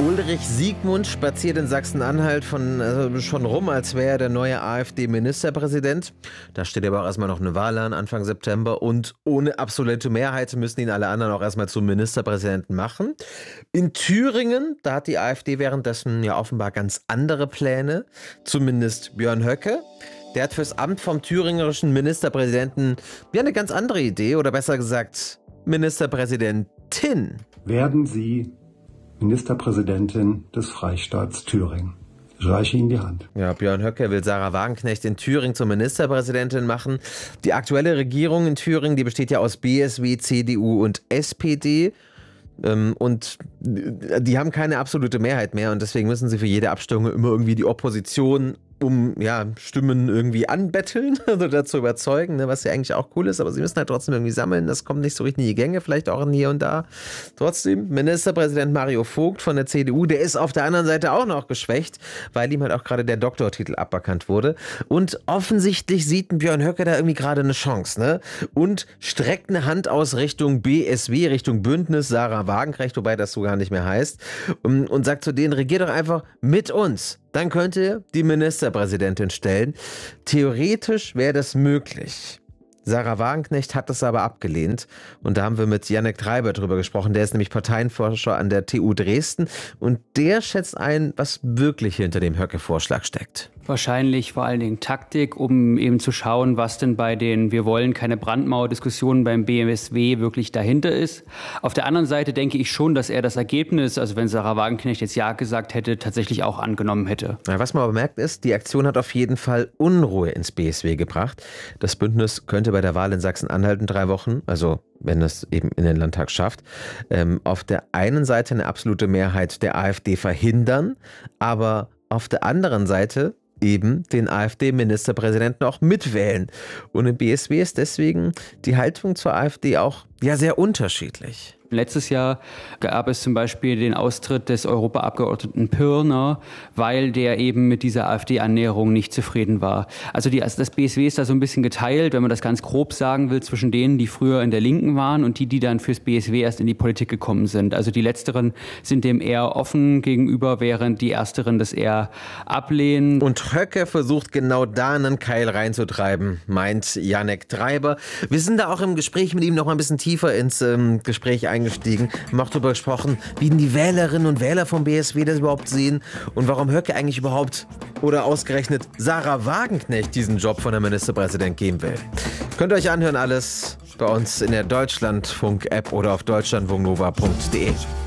Ulrich Siegmund spaziert in Sachsen-Anhalt schon rum, als wäre er der neue AfD-Ministerpräsident. Da steht aber auch erstmal noch eine Wahl an, Anfang September. Und ohne absolute Mehrheit müssen ihn alle anderen auch erstmal zum Ministerpräsidenten machen. In Thüringen, da hat die AfD währenddessen ja offenbar ganz andere Pläne. Zumindest Björn Höcke. Der hat fürs Amt vom thüringerischen Ministerpräsidenten ja eine ganz andere Idee. Oder besser gesagt, Ministerpräsidentin. Werden Sie Ministerpräsidentin des Freistaats Thüringen? Ich reiche Ihnen die Hand. Ja, Björn Höcke will Sarah Wagenknecht in Thüringen zur Ministerpräsidentin machen. Die aktuelle Regierung in Thüringen, die besteht ja aus BSW, CDU und SPD. Und die haben keine absolute Mehrheit mehr und deswegen müssen sie für jede Abstimmung immer irgendwie die Opposition Stimmen irgendwie anbetteln, also dazu überzeugen, ne, was ja eigentlich auch cool ist, aber sie müssen halt trotzdem irgendwie sammeln, das kommt nicht so richtig in die Gänge, vielleicht auch hier und da. Trotzdem, Ministerpräsident Mario Vogt von der CDU, der ist auf der anderen Seite auch noch geschwächt, weil ihm halt auch gerade der Doktortitel aberkannt wurde und offensichtlich sieht Björn Höcke da irgendwie gerade eine Chance, ne, und streckt eine Hand aus Richtung BSW, Richtung Bündnis Sarah Wagenknecht, wobei das so gar nicht mehr heißt, und sagt zu denen, regiert doch einfach mit uns. Dann könnt ihr die Ministerpräsidentin stellen. Theoretisch wäre das möglich. Sarah Wagenknecht hat das aber abgelehnt. Und da haben wir mit Jannik Treiber drüber gesprochen. Der ist nämlich Parteienforscher an der TU Dresden. Und der schätzt ein, was wirklich hinter dem Höcke-Vorschlag steckt. Wahrscheinlich vor allen Dingen Taktik, um eben zu schauen, was denn bei den Wir wollen keine Brandmauer-Diskussionen beim BSW wirklich dahinter ist. Auf der anderen Seite denke ich schon, dass er das Ergebnis, also wenn Sarah Wagenknecht jetzt Ja gesagt hätte, tatsächlich auch angenommen hätte. Ja, was man aber merkt ist, die Aktion hat auf jeden Fall Unruhe ins BSW gebracht. Das Bündnis könnte bei der Wahl in Sachsen-Anhalt in 3 Wochen, also wenn es eben in den Landtag schafft, auf der einen Seite eine absolute Mehrheit der AfD verhindern, aber auf der anderen Seite eben den AfD-Ministerpräsidenten auch mitwählen. Und im BSW ist deswegen die Haltung zur AfD auch sehr unterschiedlich. Letztes Jahr gab es zum Beispiel den Austritt des Europaabgeordneten Pirner, weil der eben mit dieser AfD-Annäherung nicht zufrieden war. Also das BSW ist da so ein bisschen geteilt, wenn man das ganz grob sagen will, zwischen denen, die früher in der Linken waren und die dann fürs BSW erst in die Politik gekommen sind. Also die Letzteren sind dem eher offen gegenüber, während die Ersteren das eher ablehnen. Und Höcke versucht genau da einen Keil reinzutreiben, meint Jannik Treiber. Wir sind da auch im Gespräch mit ihm noch mal ein bisschen tiefer ins Gespräch eingestiegen. Wir haben auch darüber gesprochen, wie denn die Wählerinnen und Wähler vom BSW das überhaupt sehen und warum Höcke eigentlich überhaupt oder ausgerechnet Sarah Wagenknecht diesen Job von der Ministerpräsident geben will. Könnt ihr euch anhören, alles bei uns in der Deutschlandfunk-App oder auf deutschlandfunknova.de.